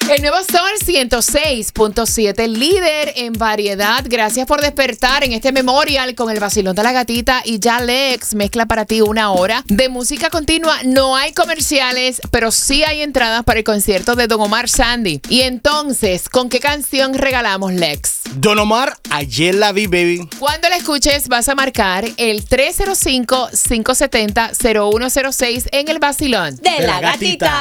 El nuevo Sol 106.7, líder en variedad. Gracias por despertar en este memorial con el vacilón de la gatita. Y ya Lex mezcla para ti 1 hora de música continua. No hay comerciales, pero sí hay entradas para el concierto de Don Omar Sandy. Y entonces, ¿con qué canción regalamos, Lex? Don Omar, ayer la vi, baby. Cuando la escuches, vas a marcar el 305-570-0106 en el vacilón de la gatita.